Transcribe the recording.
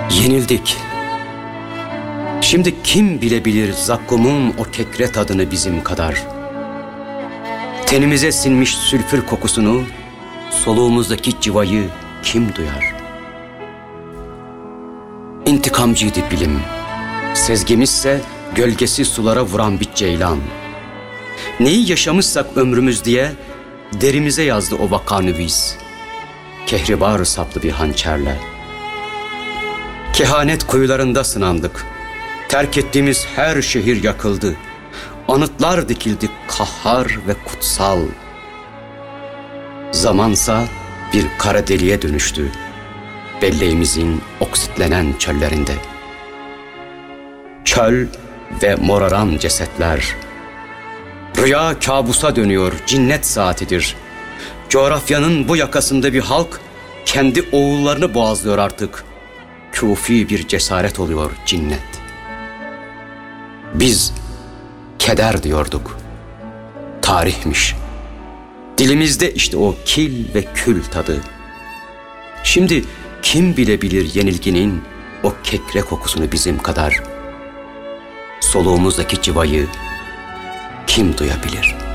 Yenildik. Şimdi kim bilebilir zakkumun o kekre tadını bizim kadar? Tenimize sinmiş sülfür kokusunu, soluğumuzdaki civayı kim duyar? İntikamcıydı bilim, sezgimizse gölgesi sulara vuran bir ceylan. Neyi yaşamışsak ömrümüz diye derimize yazdı o vakanı biz. Kehribar saplı bir hançerle. Kehanet kuyularında sınandık. Terk ettiğimiz her şehir yakıldı. Anıtlar dikildi kahhar ve kutsal. Zamansa bir kara deliğe dönüştü. Belleğimizin oksitlenen çöllerinde. Çöl ve moraran cesetler. Rüya kabusa dönüyor, cinnet saatidir. Coğrafyanın bu yakasında bir halk kendi oğullarını boğazlıyor artık. Kufi bir cesaret oluyor cinnet. Biz keder diyorduk. Tarihmiş. Dilimizde işte o kil ve kül tadı. Şimdi kim bilebilir yenilginin o kekre kokusunu bizim kadar? Soluğumuzdaki civayı kim duyabilir?